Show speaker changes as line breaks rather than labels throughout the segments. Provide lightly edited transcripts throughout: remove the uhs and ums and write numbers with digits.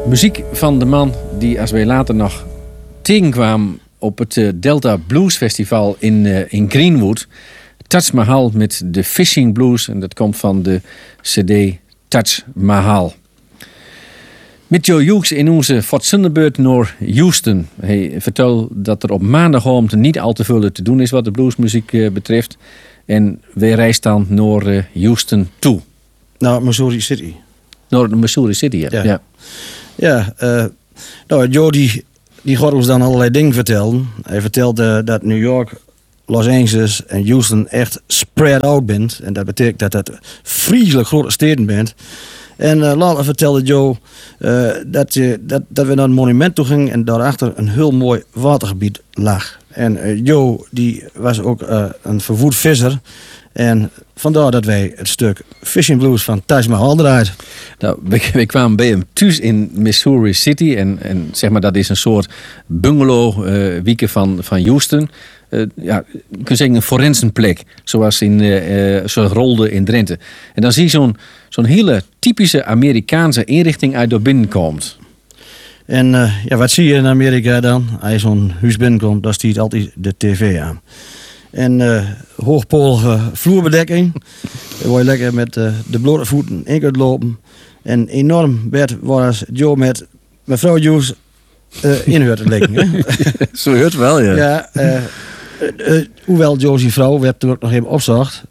Muziek van de man die, als wij later nog tegenkwamen op het Delta Blues Festival in Greenwood. Taj Mahal met de Fishing Blues. En dat komt van de CD Taj Mahal. Met Joe Hughes in onze Fortzunderbeurt naar Houston. Hij vertelt dat er op maandagavond niet al te veel te doen is wat de bluesmuziek betreft. En wij reizen dan naar Houston toe.
Naar Missouri City.
Naar Missouri City, ja.
Nou, Joe die gaat ons dan allerlei dingen vertellen. Hij vertelde dat New York, Los Angeles en Houston echt spread out bent. En dat betekent dat het vreselijk grote steden bent. En later vertelde Joe dat we naar een monument toe gingen en daarachter een heel mooi watergebied lag. En Joe die was ook een verwoed visser. En vandaar dat wij het stuk Fishing Blues van Taj Mahal draaien.
Nou, we kwamen bij hem thuis in Missouri City. En zeg maar, dat is een soort bungalow wieken van Houston. Je kunt zeggen een forensenplek. Zoals Rolde in Drenthe. En dan zie je zo'n hele typische Amerikaanse inrichting uit door binnenkomt.
En wat zie je in Amerika dan? Als je zo'n huis binnenkomt, dan stiet altijd de tv aan. En hoogpolige vloerbedekking. Dan word je lekker met de blote voeten in kunt lopen. En enorm bed was Joe met mevrouw Hughes inhuurt te liggen.
Zo hoort wel, ja.
Hoewel Joe zijn vrouw, we hebben toen ook nog even opgezocht,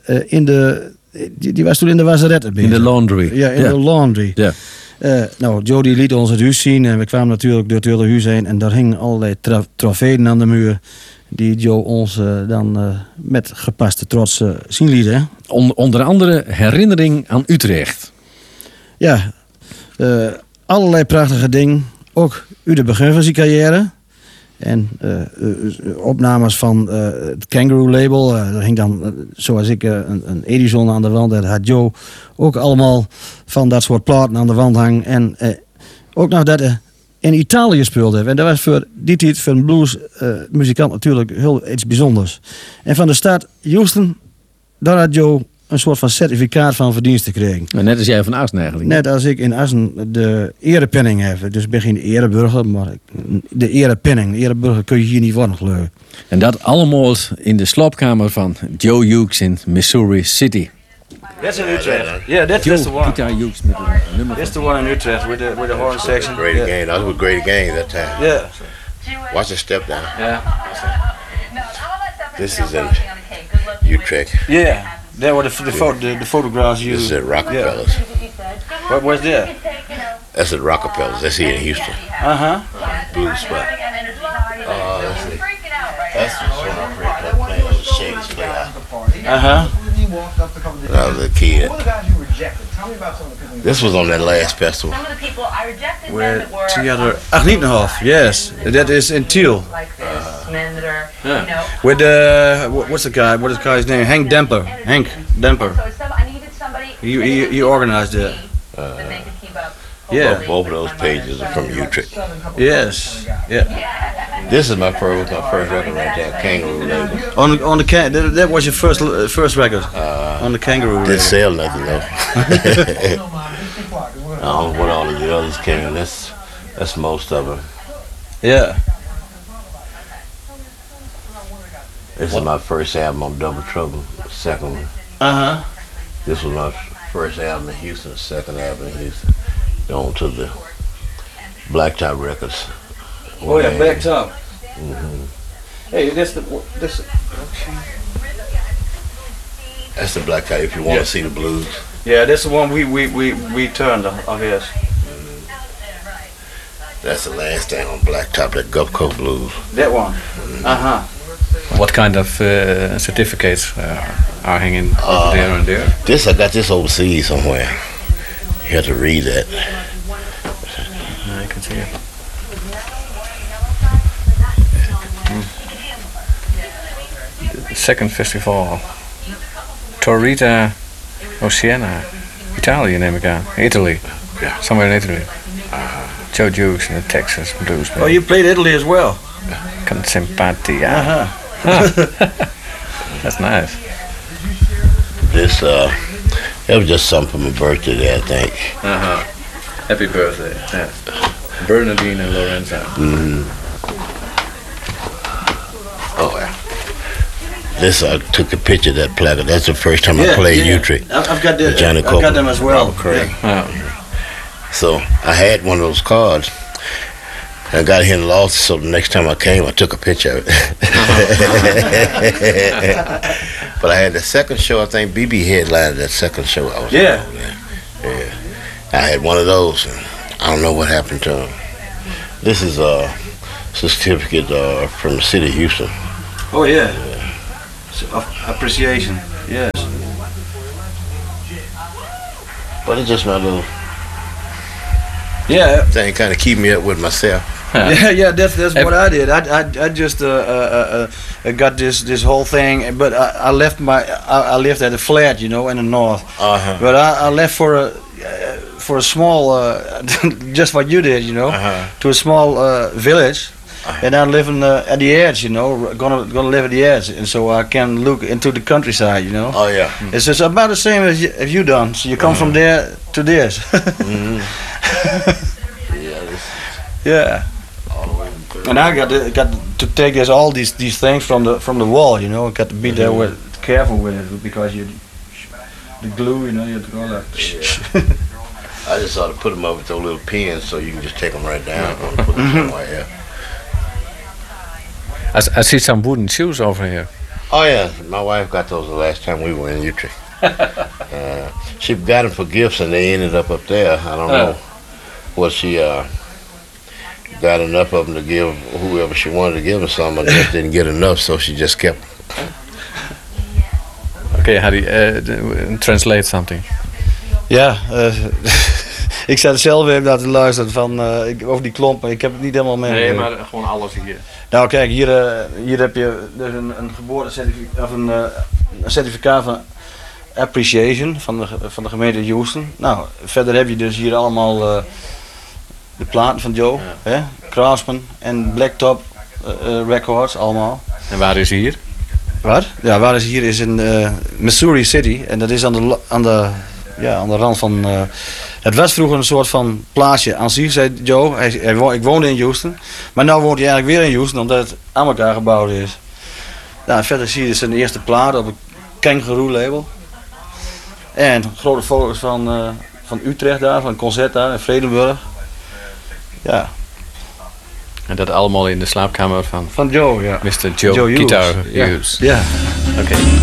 die was toen in de wasserette bezig.
In de laundry.
Ja, in de laundry.
Ja.
Nou, Joe die liet ons het huis zien en we kwamen natuurlijk door het hele huis heen. En daar hingen allerlei trofeeën aan de muur. Die Joe ons dan met gepaste trots zien liet. Hè?
Onder andere herinnering aan Utrecht.
Ja, allerlei prachtige dingen. Ook uit het begin van zijn carrière. En opnames van het Kangaroo label. Er hing dan, zoals ik, een Edison aan de wand. Dat had Joe ook allemaal van dat soort platen aan de wand hangen. En ook nog dat in Italië speelde. En dat was voor die tijd voor een bluesmuzikant natuurlijk heel iets bijzonders. En van de stad Houston, daar had Joe een soort van certificaat van verdiensten gekregen.
Net als jij van Assen eigenlijk.
Net als ik in Assen de erepenning heb. Dus ik ben geen ereburger, maar de erepenning. De ereburger kun je hier niet worden, geloof ik.
En dat allemaal in de slaapkamer van Joe Hughes in Missouri City.
That's in Utrecht. Yeah, that's the one.
Peter Hughes met een nummer.
That's the one in Utrecht with the horn section.
Great again. That was great again that time.
Yeah.
Watch the step down.
Yeah.
This is in Utrecht.
Yeah. There were the photographs you.
This is at Rockefellers.
Yeah. What was that?
That's at Rockefellers. That's here in Houston. Blue spot. Let's see. That's the one I playing on the Shades play. That was a kid. This was on that last festival.
We're together. Agnietenhof, yes. That is in Tiel. With what's the guy? What is the guy's name? Hank Demper. He organized it. Yeah.
Both of those pages are from Utrecht.
Yes. Yeah.
This is my first record right there, Kangaroo label.
On the that was your first record. On the Kangaroo label.
Didn't sell nothing though. I don't know what all of the others came in. That's most of them.
Yeah.
This is my first album on Double Trouble, second one. This was my first album in Houston, second album in Houston. On to the Blacktop Records.
Oh yeah, Blacktop.
Mm-hmm.
Hey, this.
That's the Blacktop. If you want to see the blues.
Yeah, that's the one we turned, I guess.
That's the last thing on Blacktop, that Gulf Coast Blues.
That one.
What kind of certificates are hanging over there and there?
I got this overseas somewhere. You have to read that.
I can see it. The second festival. Torrita Oceana. Italië neem ik aan. Italy.
Yeah.
Somewhere in Italy. Joe Hughes and the Texas Blues Band.
Oh, you played Italy as well.
Con simpatia. That's nice.
This, it was just something for my birthday there, I think.
Happy birthday. Yeah. Bernardine and Lorenza.
Oh, yeah. This, I took a picture of that placard. That's the first time I played Utrecht.
I've got
with Johnny
I've got them as well.
Robert Cray.
Wow.
So I had one of those cards. I got here and lost it, so the next time I came, I took a picture of it. But I had the second show, I think BB headlined that second show I was on. Yeah. I had one of those, and I don't know what happened to him. This is a certificate from the city of Houston.
Oh, yeah. Of appreciation, yes.
But it's just my little
Yeah.
thing, kind of keep me up with myself.
Yeah, that's what I did. I just got this whole thing, but I left I lived at a flat, you know, in the north. But I left for a small, just what you did, you know, to a small village, and I live at the edge, you know, gonna live at the edge, and so I can look into the countryside, you know.
Oh yeah.
It's just about the same as you done. So you come from there to this. Yeah. And I got to take all these things from the wall, you know. Got to be there careful with it because the glue, you know, you have to go like.
I just ought to put them up with those little pins so you can just take them right down and put them somewhere here.
I see some wooden shoes over here.
Oh yeah, my wife got those the last time we were in Utrecht. She got them for gifts and they ended up there. I don't know what she got enough of them to give whoever she wanted to give them some. I just didn't get enough, so she just kept them.
Okay, Harry, translate something.
Ja, ik zat zelf even naar te luisteren van, over die klompen. Ik heb het niet helemaal mee.
Nee, maar gewoon alles hier.
Nou kijk, hier heb je dus een geboortecertificaat, of een certificaat van appreciation van de gemeente Houston. Nou, verder heb je dus hier allemaal de platen van Joe, hè? Craftsman en Blacktop Records allemaal.
En waar is hier?
Wat? Ja, waar is hier is in Missouri City en dat is aan de rand van. Het was vroeger een soort van plaatsje aan zich, zei Joe. Ik woonde in Houston, maar nu woont hij eigenlijk weer in Houston omdat het aan elkaar gebouwd is. Nou, verder zie je zijn eerste plaat op het Kangaroo label. En grote foto's van Utrecht daar, van een concert daar in Vredenburg. Ja.
En dat allemaal in de slaapkamer van
Joe, ja.
Mr. Joe Guitar Hughes.
Ja.
Oké.